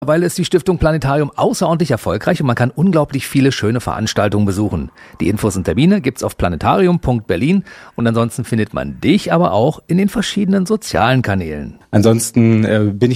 Mittlerweile ist die Stiftung Planetarium außerordentlich erfolgreich und man kann unglaublich viele schöne Veranstaltungen besuchen. Die Infos und Termine gibt's auf planetarium.berlin und ansonsten findet man dich aber auch in den verschiedenen sozialen Kanälen. Ansonsten bin ich